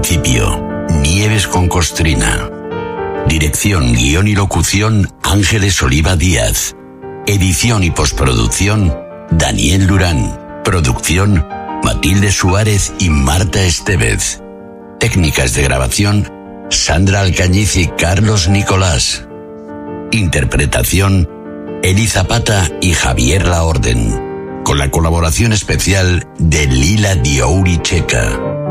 principio, Nieves con Costrina. Dirección, guión y locución, Ángeles Oliva Díaz. Edición y postproducción, Daniel Durán. Producción, Matilde Suárez y Marta Estevez. Técnicas de grabación, Sandra Alcañiz y Carlos Nicolás. Interpretación, Eli Zapata y Javier Laorden. Con la colaboración especial de Lila Diouri Checa.